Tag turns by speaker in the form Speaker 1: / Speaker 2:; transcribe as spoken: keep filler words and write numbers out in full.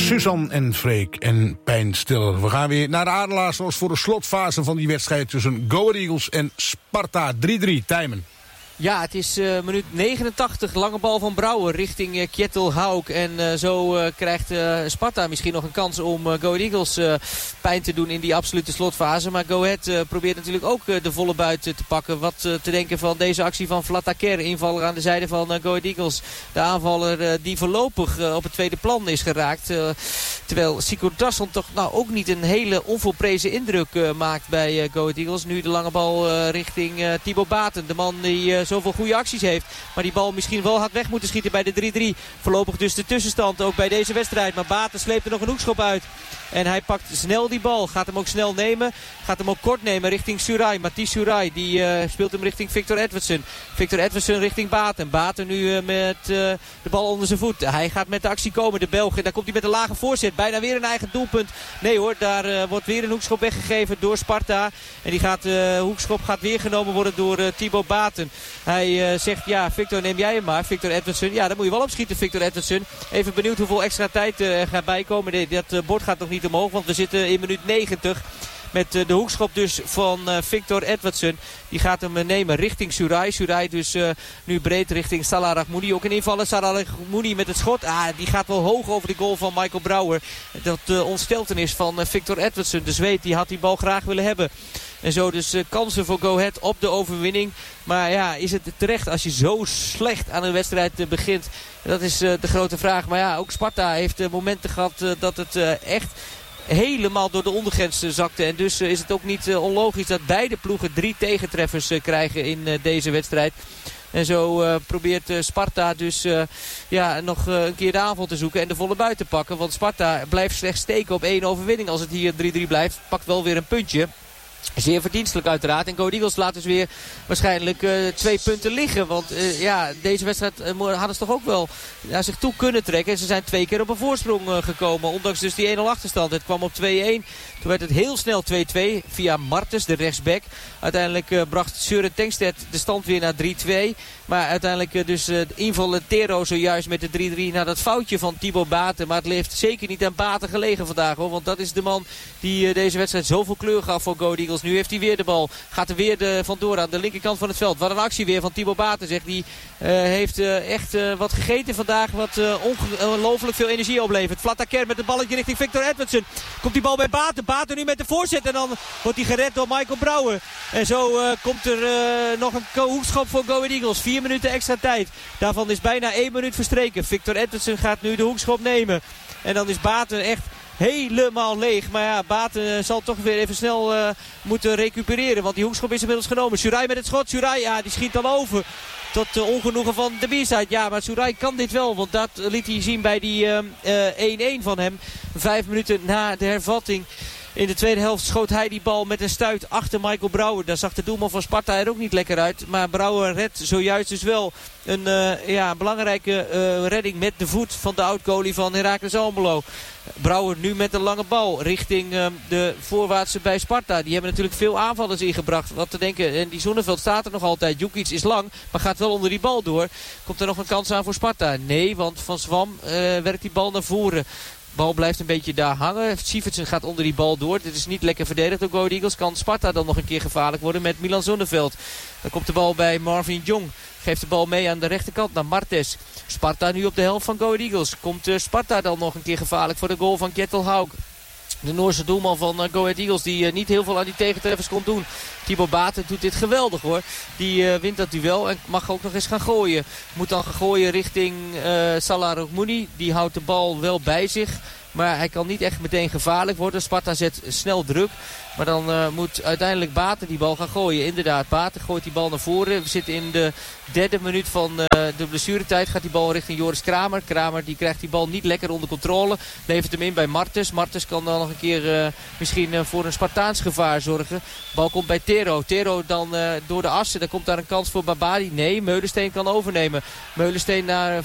Speaker 1: Suzanne en Freek en Pijnstiller. We gaan weer naar de Adelaars zoals voor de slotfase van die wedstrijd tussen Go Ahead Eagles en Sparta. drie drie, Tijmen.
Speaker 2: Ja, het is uh, minuut negenentachtig. Lange bal van Brouwer richting uh, Kjetil Hauk. En uh, zo uh, krijgt uh, Sparta misschien nog een kans om uh, Go Ahead Eagles uh, pijn te doen in die absolute slotfase. Maar Go Ahead uh, probeert natuurlijk ook uh, de volle buit uh, te pakken. Wat uh, te denken van deze actie van Vlataker. Invaller aan de zijde van uh, Go Ahead Eagles. De aanvaller uh, die voorlopig uh, op het tweede plan is geraakt. Uh, terwijl Sigurd Darsson toch nou ook niet een hele onvolprezen indruk uh, maakt bij uh, Go Ahead Eagles. Nu de lange bal uh, richting uh, Thibaut Baten. De man die... Uh, zoveel goede acties heeft. Maar die bal misschien wel had weg moeten schieten bij de drie drie. Voorlopig dus de tussenstand ook bij deze wedstrijd. Maar Baten sleept er nog een hoekschop uit. En hij pakt snel die bal. Gaat hem ook snel nemen. Gaat hem ook kort nemen richting Surai. Mathies Surai die uh, speelt hem richting Victor Edwardson. Victor Edwardson richting Baten. Baten nu uh, met uh, de bal onder zijn voet. Hij gaat met de actie komen. De Belg. En daar komt hij met een lage voorzet. Bijna weer een eigen doelpunt. Nee hoor, daar uh, wordt weer een hoekschop weggegeven door Sparta. En die gaat, uh, hoekschop gaat weer genomen worden door uh, Thibaut Baten. Hij uh, zegt ja, Victor neem jij hem maar. Victor Edwardson. Ja, daar moet je wel opschieten, Victor Edwardson. Even benieuwd hoeveel extra tijd uh, er gaat bijkomen. Nee, dat uh, bord gaat nog niet omhoog, want we zitten in minuut negentig. Met uh, de hoekschop dus van uh, Victor Edwardson. Die gaat hem uh, nemen richting Surai. Surai dus uh, nu breed richting Salah Rahmouni. Ook een invaller. Salah Rahmouni met het schot. Ah, die gaat wel hoog over de goal van Michael Brouwer. Dat uh, ontsteltenis van uh, Victor Edwardson. De Zweed die had die bal graag willen hebben. En zo dus uh, kansen voor Go Ahead op de overwinning. Maar ja, is het terecht als je zo slecht aan een wedstrijd uh, begint? Dat is uh, de grote vraag. Maar ja, ook Sparta heeft uh, momenten gehad uh, dat het uh, echt... helemaal door de ondergrens zakte. En dus uh, is het ook niet uh, onlogisch dat beide ploegen drie tegentreffers uh, krijgen in uh, deze wedstrijd. En zo uh, probeert uh, Sparta dus uh, ja, nog uh, een keer de aanval te zoeken en de volle buit te pakken. Want Sparta blijft slechts steken op één overwinning als het hier drie drie blijft. Pakt wel weer een puntje. Zeer verdienstelijk uiteraard. En Go Ahead Eagles laat dus weer waarschijnlijk uh, twee punten liggen. Want uh, ja, deze wedstrijd uh, hadden ze toch ook wel naar zich toe kunnen trekken. En ze zijn twee keer op een voorsprong uh, gekomen. Ondanks dus die één nul achterstand. Het kwam op twee-één. Toen werd het heel snel twee-twee via Martens, de rechtsback. Uiteindelijk uh, bracht Søren Tengstedt de stand weer naar drie-twee. Maar uiteindelijk uh, dus uh, invallen Tero zojuist met de drie drie naar dat foutje van Thibaut Baten. Maar het heeft zeker niet aan Baten gelegen vandaag, hoor. Want dat is de man die uh, deze wedstrijd zoveel kleur gaf voor Go Ahead Eagles. Nu heeft hij weer de bal. Gaat er weer de, vandoor aan de linkerkant van het veld. Wat een actie weer van Thibaut Baten, zegt. Die uh, heeft uh, echt uh, wat gegeten vandaag. Wat uh, ongelooflijk veel energie oplevert. Vlataker met het balletje richting Victor Edwardson. Komt die bal bij Baten. Baten nu met de voorzet. En dan wordt hij gered door Michael Brouwer. En zo uh, komt er uh, nog een hoekschop voor Go Ahead Eagles. Vier minuten extra tijd. Daarvan is bijna één minuut verstreken. Victor Edwardson gaat nu de hoekschop nemen. En dan is Baten echt helemaal leeg. Maar ja, Baten zal toch weer even snel uh, moeten recupereren. Want die hoekschop is inmiddels genomen. Surai met het schot. Surai, ja, die schiet dan over. Tot uh, ongenoegen van de B-side. Ja, maar Surai kan dit wel. Want dat liet hij zien bij die één-één uh, uh, van hem. Vijf minuten na de hervatting. In de tweede helft schoot hij die bal met een stuit achter Michael Brouwer. Daar zag de doelman van Sparta er ook niet lekker uit. Maar Brouwer redt zojuist dus wel een uh, ja, belangrijke uh, redding met de voet van de oud-goalie van Heracles Almelo. Brouwer nu met een lange bal richting uh, de voorwaartse bij Sparta. Die hebben natuurlijk veel aanvallers ingebracht. Wat te denken. En die Zonneveld staat er nog altijd. Jukic is lang, maar gaat wel onder die bal door. Komt er nog een kans aan voor Sparta? Nee, want Van Zwam uh, werkt die bal naar voren. De bal blijft een beetje daar hangen. Sievertsen gaat onder die bal door. Dit is niet lekker verdedigd door Go Ahead Eagles. Kan Sparta dan nog een keer gevaarlijk worden met Milan Zonneveld. Dan komt de bal bij Marvin Jong. Geeft de bal mee aan de rechterkant naar Martes. Sparta nu op de helft van Go Ahead Eagles. Komt uh, Sparta dan nog een keer gevaarlijk voor de goal van Kjetil Hauk. De Noorse doelman van uh, Go Ahead Eagles die uh, niet heel veel aan die tegentreffers kon doen. Thibaut Baten doet dit geweldig, hoor. Die uh, wint dat duel en mag ook nog eens gaan gooien. Moet dan gaan gooien richting uh, Salah Rahmouni. Die houdt de bal wel bij zich. Maar hij kan niet echt meteen gevaarlijk worden. Sparta zet snel druk. Maar dan uh, moet uiteindelijk Baten die bal gaan gooien. Inderdaad, Baten gooit die bal naar voren. We zitten in de derde minuut van uh, de blessuretijd. Gaat die bal richting Joris Kramer. Kramer die krijgt die bal niet lekker onder controle. Levert hem in bij Martens. Martens kan dan nog een keer uh, misschien uh, voor een Spartaans gevaar zorgen. Bal komt bij Tero. Tero dan uh, door de assen. Dan komt daar een kans voor Babadi. Nee, Meulensteen kan overnemen. Meulensteen naar